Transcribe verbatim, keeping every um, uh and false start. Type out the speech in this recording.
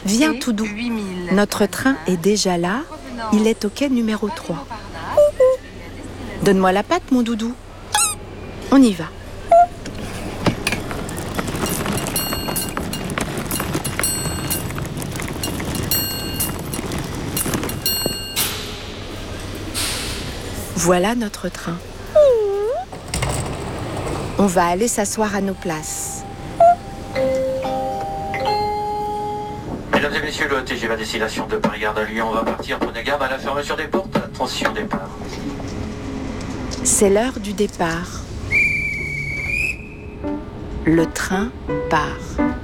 Viens tout doux. Notre train est déjà là. Il est au quai numéro trois. Donne-moi la patte, mon doudou. On y va. Voilà notre train. On va aller s'asseoir à nos places. Mesdames et messieurs, le T G V à destination de Paris-Gare de Lyon va partir. Prenez garde à la fermeture des portes. Attention départ. C'est l'heure du départ. Le train part.